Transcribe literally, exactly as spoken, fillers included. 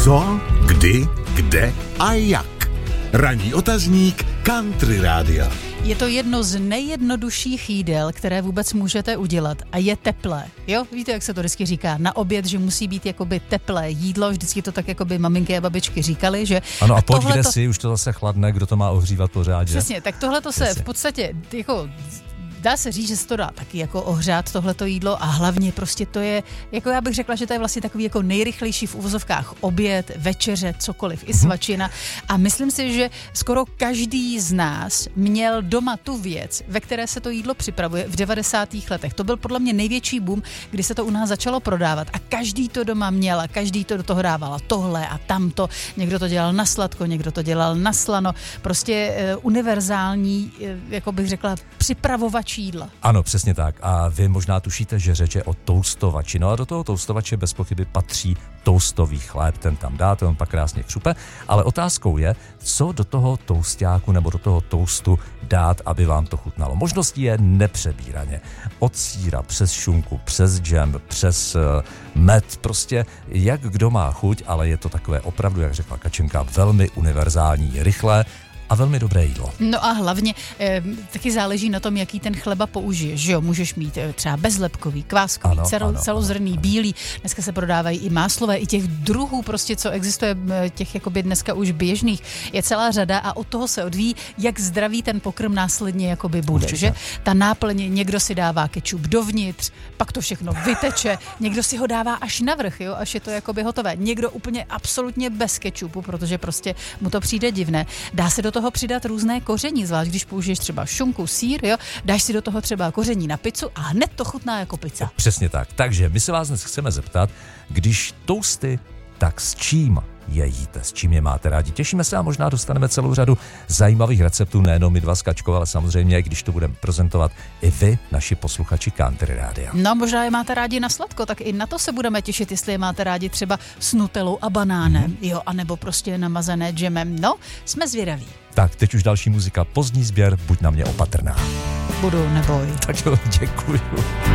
Co, kdy, kde a jak. Ranní otazník Country Rádia. Je to jedno z nejjednodušších jídel, které vůbec můžete udělat a je teplé. Jo, víte, jak se to vždycky říká na oběd, že musí být jakoby teplé jídlo, vždycky to tak jakoby maminky a babičky říkali, že... Ano, a, a pojď tohleto... kde si, už to zase chladne, kdo to má ohřívat pořád, že? Přesně, tak tohle to se v podstatě jako... Dá se říct, že se to dá taky jako ohřát tohleto jídlo a hlavně prostě to je, jako já bych řekla, že to je vlastně takový jako nejrychlejší v uvozovkách oběd, večeře, cokoliv, i svačina. A myslím si, že skoro každý z nás měl doma tu věc, ve které se to jídlo připravuje v devadesátých letech. To byl podle mě největší boom, kdy se to u nás začalo prodávat a každý to doma měl a každý to do toho dával tohle a tamto. Někdo to dělal na sladko, někdo to dělal na slano. Prostě uh, univerzální, uh, jako bych řekla, připravovač jídla. Ano, přesně tak. A vy možná tušíte, že řeč je o toustovači. No a do toho toustovače bez pochyby patří toustový chléb. Ten tam dáte, on pak krásně křupe. Ale otázkou je, co do toho toustáku nebo do toho toustu dát, aby vám to chutnalo. Možností je nepřebíraně. Od sýra, přes šunku, přes džem, přes uh, med. Prostě jak kdo má chuť, ale je to takové opravdu, jak řekla Kačenka, velmi univerzální, rychlé a velmi dobré jídlo. No a hlavně e, taky záleží na tom, jaký ten chleba použiješ, že jo? Můžeš mít e, třeba bezlepkový, kváskový, ano, celo, ano, celozrnný, ano, bílý. Dneska se prodávají i máslové, i těch druhů prostě, co existuje, těch jakoby dneska už běžných, je celá řada a od toho se odvíjí, jak zdravý ten pokrm následně jakoby bude, určitě. Že? Ta náplň, někdo si dává kečup dovnitř, pak to všechno vyteče, někdo si ho dává až navrch, jo? Až je to jakoby hotové. Někdo úplně absolutně bez kečupu, protože prostě mu to přijde divné. Dá se do toho přidat různé koření, zvlášť když použiješ třeba šunku, sýr, jo, dáš si do toho třeba koření na pizzu a hned to chutná jako pizza. Přesně tak. Takže my se vás dnes chceme zeptat, když tousty, tak s čím je jíte, s čím je máte rádi. Těšíme se a možná dostaneme celou řadu zajímavých receptů, nejenom my dva s Kačkou, ale samozřejmě, když to budeme prezentovat i vy, naši posluchači Country Rádia. No, možná je máte rádi na sladko, tak i na to se budeme těšit, jestli je máte rádi třeba s nutelou a banánem, mm. jo, anebo prostě namazané džemem. No, jsme zvědaví. Tak, teď už další muzika, pozdní sběr, buď na mě opatrná. Budu, neboj. Tak jo, děkuju.